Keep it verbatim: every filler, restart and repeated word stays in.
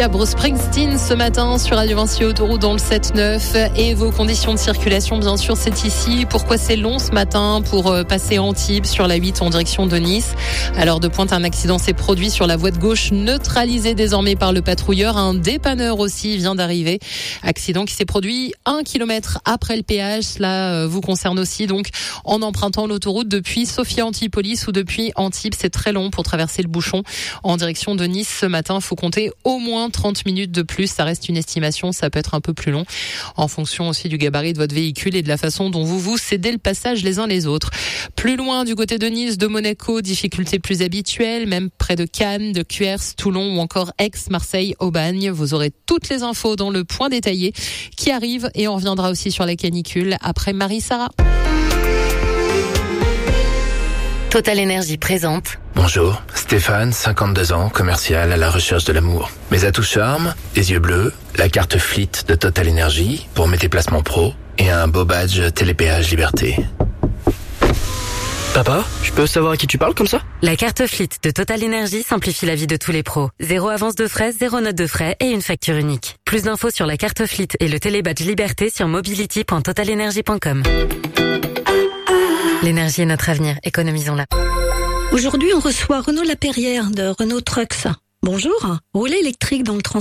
À Bruce Springsteen ce matin sur Radio Vinci Autoroute dans le sept neuf et vos conditions de circulation bien sûr c'est ici. Pourquoi c'est long ce matin pour passer Antibes sur la huit en direction de Nice. À l'heure de pointe, un accident s'est produit sur la voie de gauche neutralisé désormais par le patrouilleur. Un dépanneur aussi vient d'arriver. Accident qui s'est produit un kilomètre après le péage. Cela vous concerne aussi donc en empruntant l'autoroute depuis Sophia Antipolis ou depuis Antibes. C'est très long pour traverser le bouchon en direction de Nice ce matin. Il faut compter au moins trente minutes de plus, ça reste une estimation, ça peut être un peu plus long en fonction aussi du gabarit de votre véhicule et de la façon dont vous vous cédez le passage les uns les autres. Plus loin du côté de Nice, de Monaco, difficultés plus habituelles, même près de Cannes, de Cuers, Toulon ou encore Aix, Marseille, Aubagne. Vous aurez toutes les infos dans le point détaillé qui arrive et on reviendra aussi sur la canicule après Marie-Sara. Total Énergie présente. Bonjour, Stéphane, cinquante-deux ans, commercial à la recherche de l'amour. Mes atouts charme, des yeux bleus, la carte Fleet de Total Énergie pour mes déplacements pro et un beau badge Télépéage Liberté. Papa, je peux savoir à qui tu parles comme ça? La carte Fleet de Total Énergie simplifie la vie de tous les pros. Zéro avance de frais, zéro note de frais et une facture unique. Plus d'infos sur la carte Fleet et le télébadge Liberté sur mobility point total energy point com. L'énergie est notre avenir, économisons-la. Aujourd'hui, on reçoit Renaud Lapérière de Renault Trucks. Bonjour, rouler électrique dans le transport.